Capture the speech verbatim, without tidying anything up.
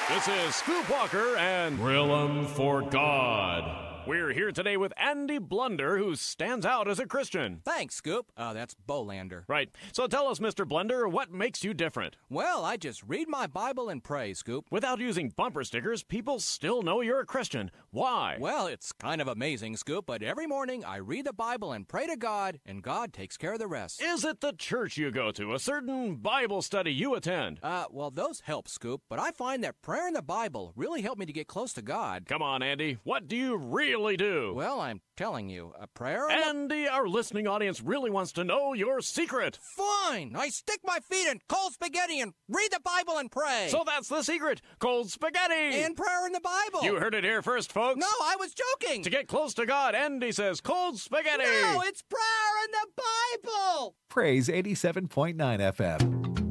This is Scoop Walker and Grill 'em for God. We're here today with Andy Blunder, who stands out as a Christian. Thanks, Scoop. Uh, that's Bolander. Right. So tell us, Mister Blunder, what makes you different? Well, I just read my Bible and pray, Scoop. Without using bumper stickers, people still know you're a Christian. Why? Well, it's kind of amazing, Scoop, but every morning I read the Bible and pray to God, and God takes care of the rest. Is it the church you go to, a certain Bible study you attend? Uh, well, those help, Scoop, but I find that prayer and the Bible really help me to get close to God. Come on, Andy. What do you really do? Well, I'm telling you, a prayer and Andy, our listening audience really wants to know your secret. Fine! I stick my feet in cold spaghetti and read the Bible and pray. So that's the secret. Cold spaghetti. And prayer in the Bible. You heard it here first, folks. No, I was joking. To get close to God, Andy says cold spaghetti. No, it's prayer in the Bible. Praise eighty-seven point nine F M.